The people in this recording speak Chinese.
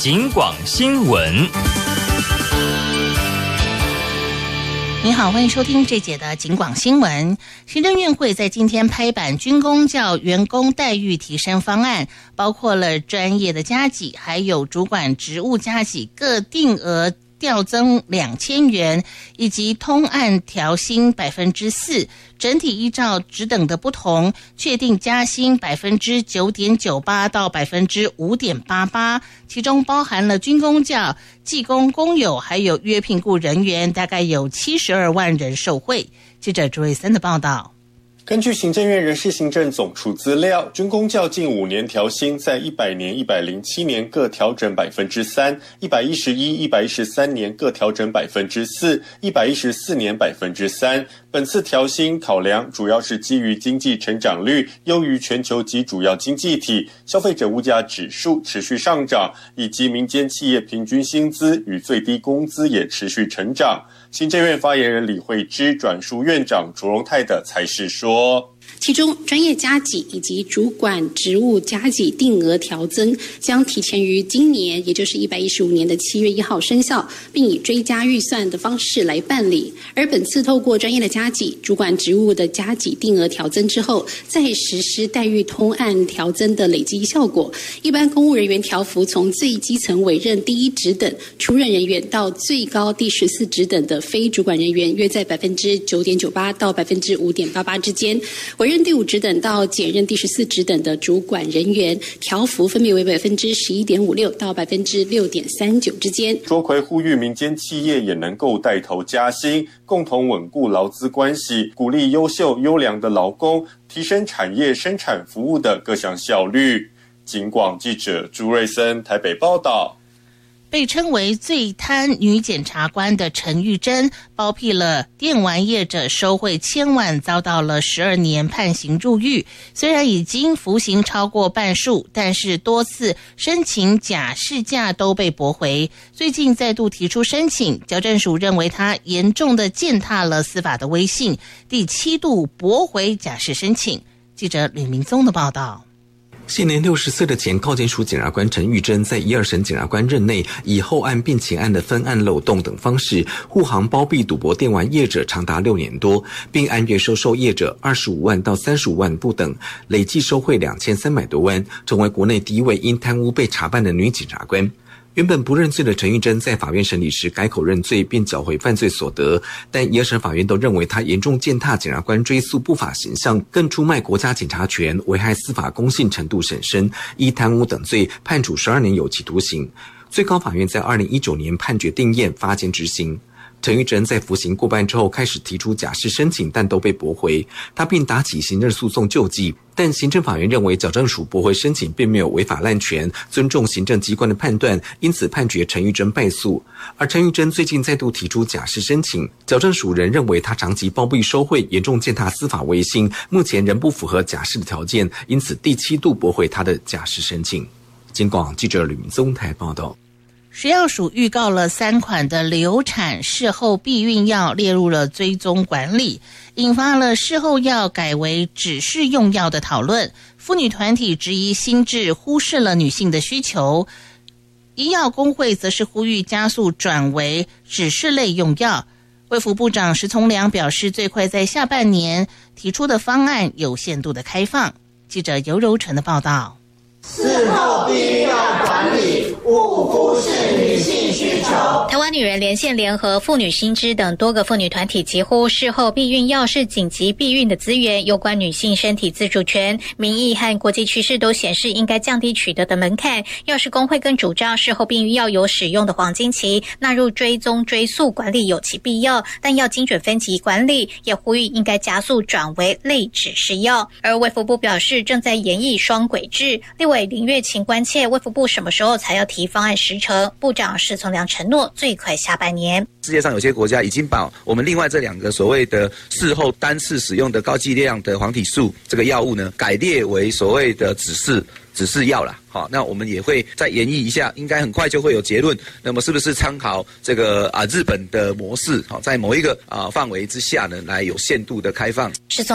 警广新闻。 你好，欢迎收听这节的警广新闻。行政院会在今天拍板军公教员工待遇提升方案，包括了专业的加给，还有主管职务加给各定额调增2000元，以及通按调薪4%，整体依照职等的不同，确定加薪9.98%到5.88%，其中包含了军公教、技工、工友，还有约聘雇人员，大概有72万人受惠。记者朱瑞森的报道。 根据行政院人事行政总处资料，军公教近5年调薪在100年、107年各调整3%，111、113年各调整4%，114年3%。本次调薪考量主要是基于经济成长率优于全球及主要经济体，消费者物价指数持续上涨，以及民间企业平均薪资与最低工资也持续成长。行政院发言人李惠芝转述院长卓荣泰的裁示说， 其中专业加给以及主管职务加给定额调增将提前于今年，也就是115年的7月1号生效，并以追加预算的方式来办理。而本次透过专业的加给、主管职务的加给定额调增之后，再实施待遇通按调增的累积效果。一般公务人员调幅从最基层委任第1职等出任人员到最高第14职等的非主管人员，约在9.98%到5.88%之间。委任第5职等到检任第14职等的主管人员，调幅分别为11.56%到6.39%之间。 卓奎呼吁民间企业也能够带头加薪，共同稳固劳资关系，鼓励优秀优良的劳工，提升产业生产服务的各项效率。警广记者朱瑞森台北报道。 被称为最贪女检察官的陈玉珍，包庇了电玩业者收贿1000万，遭到了12年判刑入狱。虽然已经服刑超过半数，但是多次申请假释假都被驳回。最近再度提出申请，矫正署认为他严重的践踏了司法的威信，第7度驳回假释申请。记者李明宗的报道。 现年60岁的前高检署检察官陈玉珍，在1、2审检察官任内，以后案并前案的分案漏洞等方式，护航包庇赌博电玩业者长达6年多，并按月收受业者25万到35万不等，累计收贿2300多万，成为国内第一位因贪污被查办的女检察官。原本不认罪的陈玉珍在法院审理时改口认罪，并缴回犯罪所得，但1、2审法院都认为他严重践踏检察官追诉不法形象，更出卖国家检察权，危害司法公信程度甚深，依贪污等罪判处12年有期徒刑。最高法院在2019年判决定验，发监执行。陈玉珍在服刑过半之后开始提出假释申请，但都被驳回，他并打起行政诉讼救济，但行政法院认为矫正署驳回申请并没有违法滥权，尊重行政机关的判断，因此判决陈玉珍败诉。而陈玉珍最近再度提出假释申请，矫正署仍认为他长期包庇收贿，严重践踏司法威信，目前仍不符合假释的条件，因此第7度驳回他的假释申请。警广记者吕明宗台报道。 食药署预告了3款的流产事后避孕药列入了追踪管理，引发了事后药改为指示用药的讨论。妇女团体质疑新制忽视了女性的需求，医药工会则是呼吁加速转为指示类用药。卫福部长石从良表示，最快在下半年提出的方案有限度的开放。记者尤柔纯的报道。 事后避孕药管理勿忽视女性需求。 台湾女人连线联合妇女新知等多个妇女团体疾呼，事后避孕药是紧急避孕的资源，有关女性身体自主权、民意和国际趋势都显示应该降低取得的门槛。药师工会更主张事后避孕药有使用的黄金期，纳入追踪追溯管理有其必要，但要精准分级管理，也呼吁应该加速转为类指示药。而卫福部表示正在研议双轨制，立委林月琴关切卫福部什么时候才要提方案时程，部长石从良承诺最快下半年。 世界上有些国家已经把我们另外这2个所谓的事后单次使用的高剂量的黄体素这个药物呢，改列为所谓的指示药啦。好，那我们也会再研议一下，应该很快就会有结论。那么是不是参考这个日本的模式，在某一个范围之下呢，来有限度的开放？